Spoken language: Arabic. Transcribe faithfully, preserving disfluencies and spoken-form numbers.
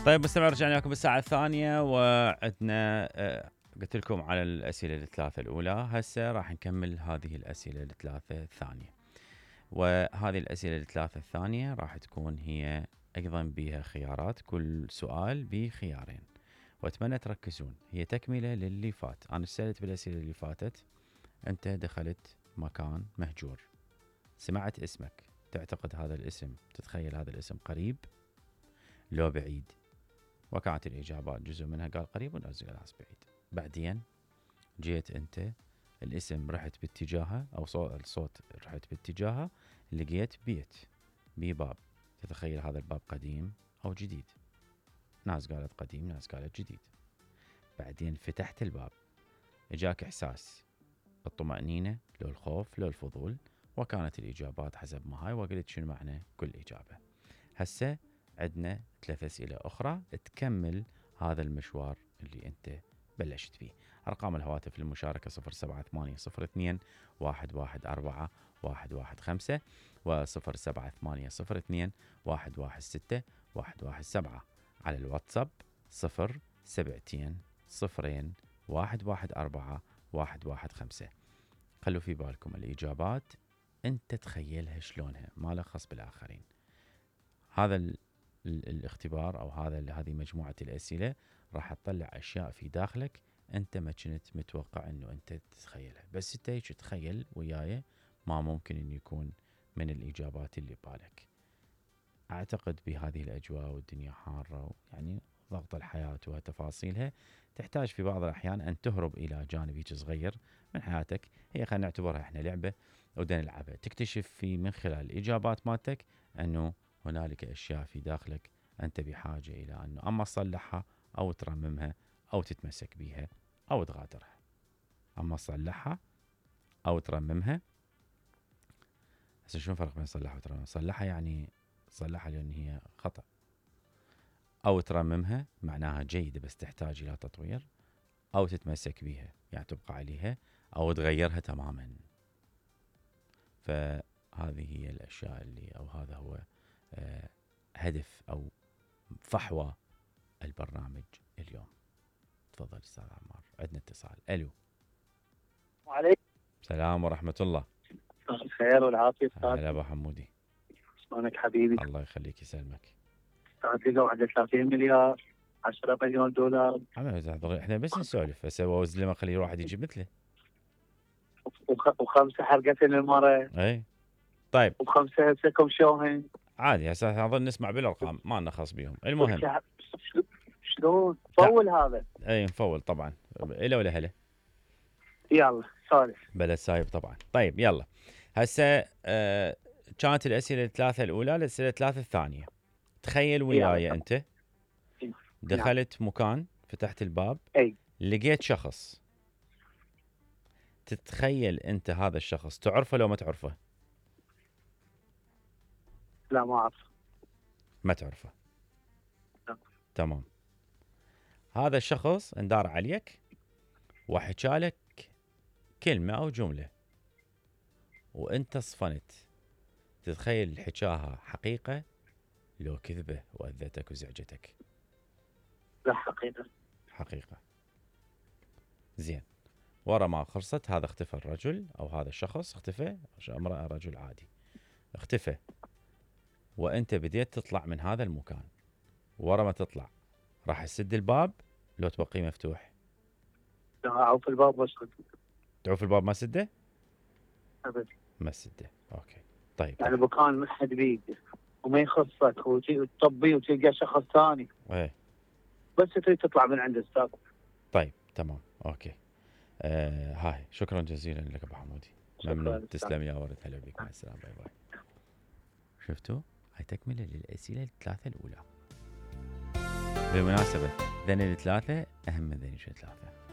طيب مستمع، رجعنا لكم بالساعة الثانية وعندنا آه، قلت لكم على الأسئلة الثلاثة الأولى. هسه راح نكمل هذه الأسئلة الثلاثة الثانية، وهذه الأسئلة الثلاثة الثانية راح تكون هي أيضا بها خيارات، كل سؤال بخيارين، وأتمنى تركزون. هي تكملة للي فات. أنا سألت بالأسئلة اللي فاتت، أنت دخلت مكان مهجور، سمعت اسمك، تعتقد هذا الاسم، تتخيل هذا الاسم قريب لو بعيد؟ وكانت الإجابات جزء منها قال قريب وجزء قال بعيد. بعدين جيت أنت الاسم رحت باتجاهه، أو صوت الصوت رحت باتجاهه، لقيت بيت بباب، تتخيل هذا الباب قديم أو جديد؟ ناس قالت قديم، ناس قالت جديد. بعدين فتحت الباب، إجاك إحساس الطمأنينة لو الخوف لو الفضول، وكانت الإجابات حسب ما هاي، وقلت شنو معنى كل إجابة. هسه عندنا ثلاث أسئلة أخرى تكمل هذا المشوار اللي أنت بلشت فيه. أرقام الهواتف للمشاركة صفر سبعة ثمانية صفر اثنين واحد واحد أربعة واحد واحد خمسة وصفر سبعة ثمانية صفر اثنين واحد واحد ستة واحد واحد سبعة. على الواتساب صفر سبعتين صفرين واحد واحد أربعة واحد واحد خمسة. خلوا في بالكم الإجابات أنت تخيلها شلونها، ما لها خص بالآخرين. هذا ال ال الاختبار أو هذا هذه مجموعة الأسئلة راح تطلع أشياء في داخلك أنت ما كنت متوقع أنه أنت تتخيلها، بس أنت هيك تخيل وياي ما ممكن أن يكون من الإجابات اللي ببالك. أعتقد بهذه الأجواء والدنيا حارة، يعني ضغط الحياة وتفاصيلها، تحتاج في بعض الأحيان أن تهرب إلى جانب هيك صغير من حياتك. هي خلينا نعتبرها إحنا لعبة ودنا نلعبها، تكتشف في من خلال الإجابات مالتك أنه هنالك أشياء في داخلك أنت بحاجة إلى أنه أما تصلحها أو ترممها أو تتمسك بها أو تغادرها. أما تصلحها أو ترممها. هسه شو الفرق بين صلحها وترممها؟ صلحها يعني تصلحها لأن هي خطأ، أو ترممها معناها جيدة بس تحتاج إلى تطوير، أو تتمسك بها يعني تبقى عليها، أو تغيرها تماما. فهذه هي الأشياء اللي أو هذا هو آه هدف أو فحوى البرنامج اليوم. تفضل أستاذ عمار، عندنا اتصال. ألو. وعليكم السلام ورحمة الله. الخير والعافية أستاذ. هلا أبو حمودي. شلونك حبيبي؟ الله يخليك يسلمك. أستاذ لقوا واحد وثلاثين مليار، عشرة مليون دولار، احنا بس نسولف، هسه وزن لما خلي واحد يجيب مثله. وخ... وخمسة حلقتين للمرة. اي طيب. وخمسة هسه كومشوهن. عادي هسه نظل نسمع بالارقام ما لنا خص بيهم. المهم شلون فول هذا؟ اي نفول طبعا. الى ولا هلا. يلا سولف. بلد سايب طبعا. طيب يلا هسه آه كانت الاسئله الثلاثه الاولى، الاسئله الثلاثه الثانيه. تخيل وياي انت دخلت مكان، فتحت الباب، اي لقيت شخص. تتخيل انت هذا الشخص تعرفه لو ما تعرفه؟ لا ما اعرف. ما تعرفه. لا. تمام. هذا الشخص اندار عليك وحكالك كلمة أو جملة وأنت صفنت. تتخيل الحكاها حقيقة لو كذبة وأذتك وزعجتك؟ لا حقيقة. حقيقة. زين. ورا ما خلصت هذا اختفى الرجل أو هذا الشخص اختفى، امرأة رجل عادي اختفى، وأنت بديت تطلع من هذا المكان. ورا ما تطلع راح تسد الباب لو تبقيه مفتوح؟ لا أعوف الباب واسكت. تعوف الباب ما سده؟ أبد. ما سده. أوكي طيب. يعني مكان ما حد بيده وما يخصك وتطبي وتلقى شخص ثاني. ايه. بس تريد تطلع من عند أستاذ. طيب تمام أوكي. آه هاي شكرا جزيلا لك أبو حمودي. ممنون. تسلم يا ورد. هلا بك. مع السلامة. باي باي. شفتوا؟ هاي تكملة للأسئلة الثلاثة الأولى. بالمناسبة ذني الثلاثة أهم من ذني الثلاثة.